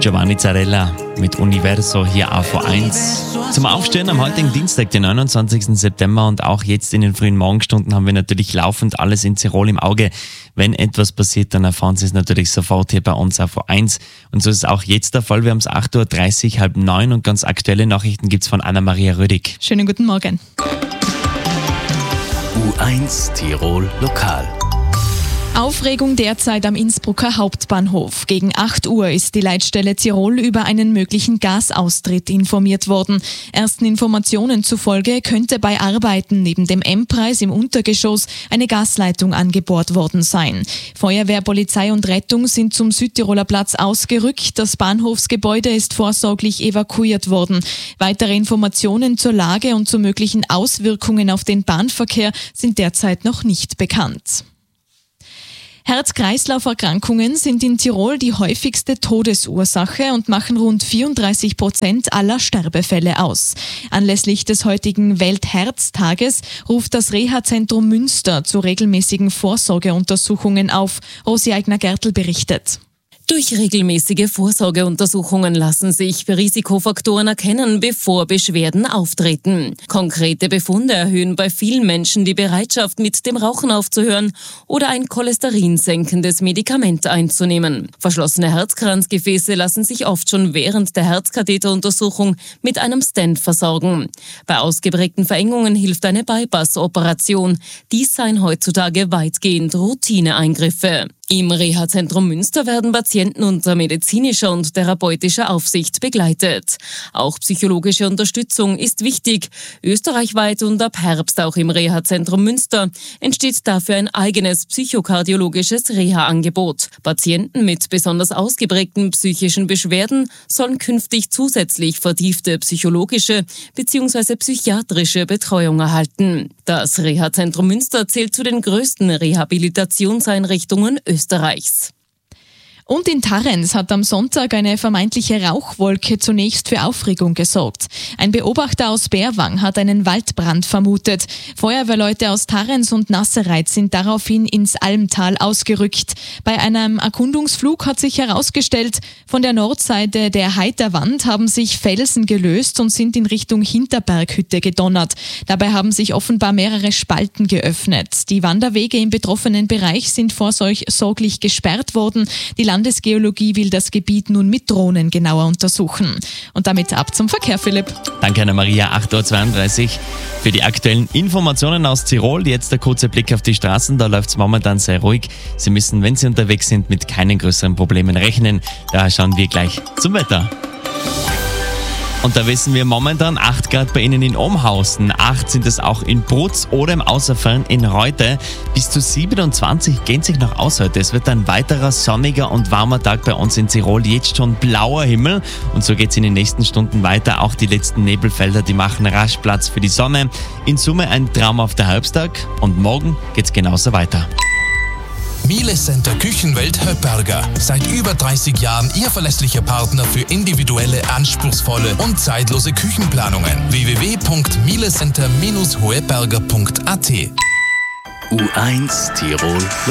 Giovanni Zarella mit Universo hier auf V1. Zum Aufstehen am heutigen Dienstag, den 29. September und auch jetzt in den frühen Morgenstunden haben wir natürlich laufend alles in Tirol im Auge. Wenn etwas passiert, dann erfahren Sie es natürlich sofort hier bei uns auf V1. Und so ist es auch jetzt der Fall. Wir haben es 8.30 Uhr, 8:30 und ganz aktuelle Nachrichten gibt es von Anna-Maria Rödig. Schönen guten Morgen. U1 Tirol Lokal. Aufregung derzeit am Innsbrucker Hauptbahnhof. Gegen 8 Uhr ist die Leitstelle Tirol über einen möglichen Gasaustritt informiert worden. Ersten Informationen zufolge könnte bei Arbeiten neben dem M-Preis im Untergeschoss eine Gasleitung angebohrt worden sein. Feuerwehr, Polizei und Rettung sind zum Südtiroler Platz ausgerückt. Das Bahnhofsgebäude ist vorsorglich evakuiert worden. Weitere Informationen zur Lage und zu möglichen Auswirkungen auf den Bahnverkehr sind derzeit noch nicht bekannt. Herz-Kreislauf-Erkrankungen sind in Tirol die häufigste Todesursache und machen rund 34% aller Sterbefälle aus. Anlässlich des heutigen Weltherztages ruft das Reha-Zentrum Münster zu regelmäßigen Vorsorgeuntersuchungen auf. Rosi Eigner-Gertl berichtet. Durch regelmäßige Vorsorgeuntersuchungen lassen sich Risikofaktoren erkennen, bevor Beschwerden auftreten. Konkrete Befunde erhöhen bei vielen Menschen die Bereitschaft, mit dem Rauchen aufzuhören oder ein cholesterinsenkendes Medikament einzunehmen. Verschlossene Herzkranzgefäße lassen sich oft schon während der Herzkatheteruntersuchung mit einem Stent versorgen. Bei ausgeprägten Verengungen hilft eine Bypass-Operation. Dies seien heutzutage weitgehend Routineeingriffe. Im Reha-Zentrum Münster werden Patienten unter medizinischer und therapeutischer Aufsicht begleitet. Auch psychologische Unterstützung ist wichtig. Österreichweit und ab Herbst auch im Reha-Zentrum Münster entsteht dafür ein eigenes psychokardiologisches Reha-Angebot. Patienten mit besonders ausgeprägten psychischen Beschwerden sollen künftig zusätzlich vertiefte psychologische bzw. psychiatrische Betreuung erhalten. Das Reha-Zentrum Münster zählt zu den größten Rehabilitationseinrichtungen Österreichs. Und in Tarrenz hat am Sonntag eine vermeintliche Rauchwolke zunächst für Aufregung gesorgt. Ein Beobachter aus Bärwang hat einen Waldbrand vermutet. Feuerwehrleute aus Tarrenz und Nassereit sind daraufhin ins Almtal ausgerückt. Bei einem Erkundungsflug hat sich herausgestellt, von der Nordseite der Heiterwand haben sich Felsen gelöst und sind in Richtung Hinterberghütte gedonnert. Dabei haben sich offenbar mehrere Spalten geöffnet. Die Wanderwege im betroffenen Bereich sind vorsorglich gesperrt worden. Die Landesgeologie will das Gebiet nun mit Drohnen genauer untersuchen. Und damit ab zum Verkehr, Philipp. Danke, Anna-Maria. 8.32 Uhr. Für die aktuellen Informationen aus Tirol jetzt der kurze Blick auf die Straßen. Da läuft es momentan sehr ruhig. Sie müssen, wenn Sie unterwegs sind, mit keinen größeren Problemen rechnen. Daher schauen wir gleich zum Wetter. Und da wissen wir momentan 8 Grad bei Ihnen in Omhausen, 8 sind es auch in Brutz oder im Außerfern in Reute. Bis zu 27 gehen sich noch aus heute. Es wird ein weiterer sonniger und warmer Tag bei uns in Tirol. Jetzt schon blauer Himmel und so geht es in den nächsten Stunden weiter. Auch die letzten Nebelfelder, die machen rasch Platz für die Sonne. In Summe ein traumhafter Herbsttag und morgen geht es genauso weiter. Miele Center Küchenwelt Höpperger. Seit über 30 Jahren Ihr verlässlicher Partner für individuelle, anspruchsvolle und zeitlose Küchenplanungen. www.mielecenter-hoeberger.at U1 Tirol